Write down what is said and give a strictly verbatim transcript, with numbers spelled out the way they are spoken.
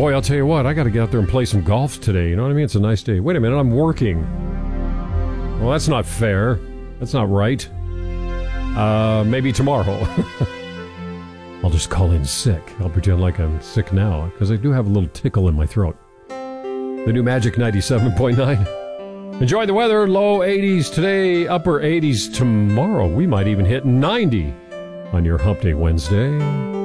boy, I'll tell you what, I got to get out there and play some golf today. You know what I mean? It's a nice day. Wait a minute, I'm working. Well, that's not fair. That's not right. Uh, maybe tomorrow. I'll just call in sick. I'll pretend like I'm sick now, because I do have a little tickle in my throat. The new Magic ninety-seven point nine. Enjoy the weather. Low eighties today, upper eighties tomorrow. We might even hit ninety on your Hump Day Wednesday.